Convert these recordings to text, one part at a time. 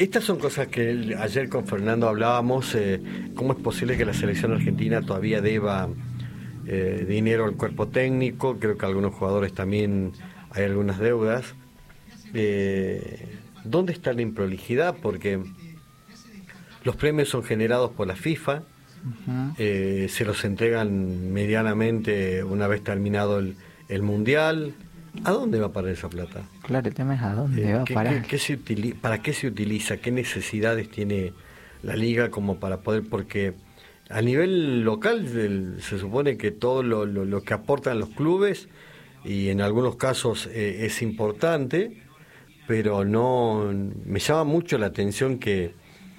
Estas son cosas que ayer con Fernando hablábamos, cómo es posible que la selección argentina todavía deba dinero al cuerpo técnico. Creo que algunos jugadores también hay algunas deudas. ¿Dónde está la improlijidad? Porque los premios son generados por la FIFA, se los entregan medianamente una vez terminado el Mundial. ¿A dónde va a parar esa plata? Claro, el tema es a dónde va a parar. ¿Para qué se utiliza? ¿Qué necesidades tiene la liga como para poder? Porque a nivel local se supone que todo lo que aportan los clubes, y en algunos casos es importante, pero no me llama mucho la atención que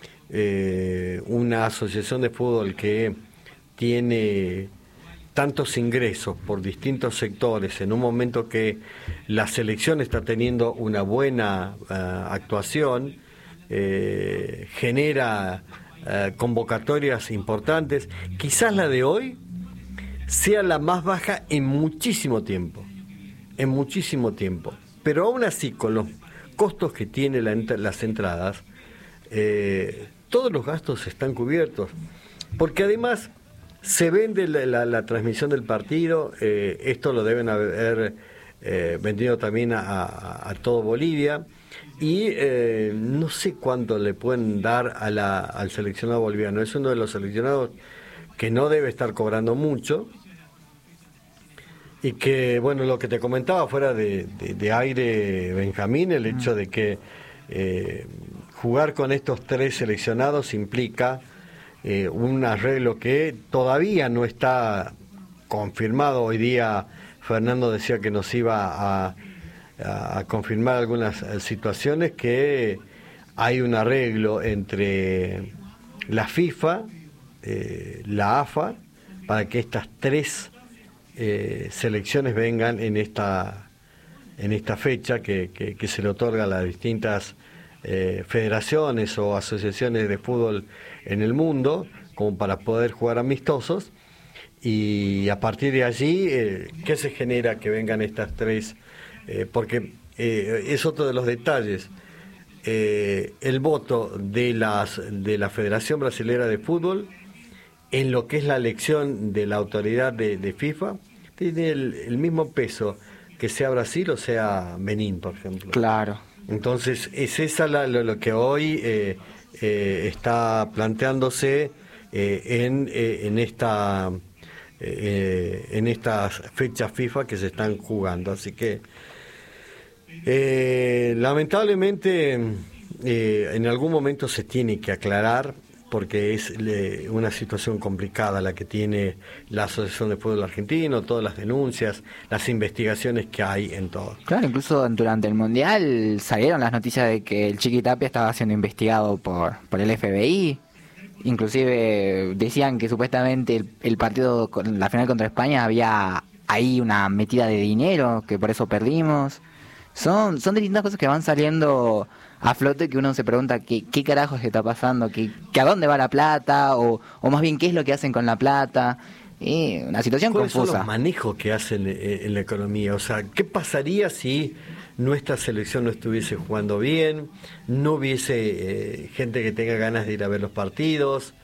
una asociación de fútbol que tiene tantos ingresos por distintos sectores en un momento que la selección está teniendo una buena actuación, genera convocatorias importantes. Quizás la de hoy sea la más baja en muchísimo tiempo, pero aún así, con los costos que tiene las entradas, todos los gastos están cubiertos, porque además se vende la transmisión del partido. Esto lo deben haber vendido también a todo Bolivia, y no sé cuánto le pueden dar al seleccionado boliviano. Es uno de los seleccionados que no debe estar cobrando mucho, y que, bueno, lo que te comentaba fuera de aire, Benjamín, el hecho de que jugar con estos 3 seleccionados implica un arreglo que todavía no está confirmado. Hoy día Fernando decía que nos iba a confirmar algunas situaciones, que hay un arreglo entre la FIFA, la AFA, para que estas 3 selecciones vengan en esta fecha que se le otorga a las distintas federaciones o asociaciones de fútbol en el mundo, como para poder jugar amistosos. Y a partir de allí, ¿qué se genera que vengan estas 3? Porque es otro de los detalles. El voto de la Federación Brasilera de Fútbol en lo que es la elección de la autoridad de FIFA tiene el mismo peso que sea Brasil o sea Benín, por ejemplo. Claro. Entonces es esa lo que hoy está planteándose en estas fechas FIFA que se están jugando. Así que lamentablemente en algún momento se tiene que aclarar, porque es una situación complicada la que tiene la Asociación de Fútbol Argentino, todas las denuncias, las investigaciones que hay en todo. Claro, incluso durante el Mundial salieron las noticias de que el Chiqui Tapia estaba siendo investigado por el FBI. Inclusive decían que supuestamente el partido, la final contra España, había ahí una metida de dinero, que por eso perdimos. Son distintas cosas que van saliendo a flote, que uno se pregunta qué carajos está pasando, que a dónde va la plata, o más bien qué es lo que hacen con la plata. Una situación confusa. ¿Cuáles son los manejos que hacen en la economía? O sea, ¿qué pasaría si nuestra selección no estuviese jugando bien, no hubiese gente que tenga ganas de ir a ver los partidos?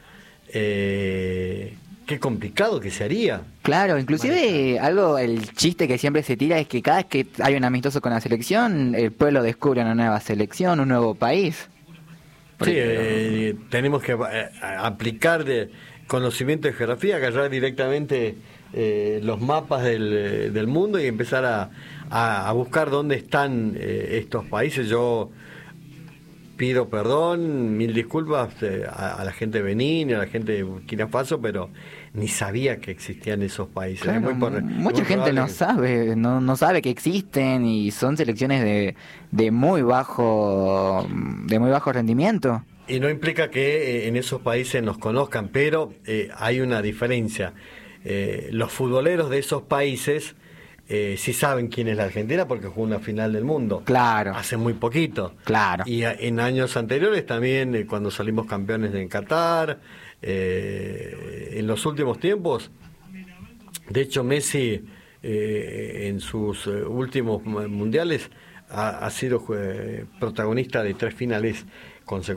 Qué complicado que se haría. Claro, inclusive el chiste que siempre se tira es que cada vez que hay un amistoso con la selección, el pueblo descubre una nueva selección, un nuevo país. Sí, tenemos que aplicar conocimiento de geografía, agarrar directamente los mapas del mundo y empezar a buscar dónde están estos países. Yo pido perdón, mil disculpas a la gente de Benín y a la gente de Burkina Faso, pero ni sabía que existían esos países. Claro, mucha gente no sabe que existen, y son selecciones de muy bajo rendimiento. Y no implica que en esos países nos conozcan, pero hay una diferencia. Los futboleros de esos países sí saben quién es la Argentina, porque jugó una final del mundo. Claro. Hace muy poquito. Claro. Y en años anteriores también, cuando salimos campeones en Qatar, en los últimos tiempos. De hecho, Messi en sus últimos mundiales ha sido protagonista de 3 finales consecuencias.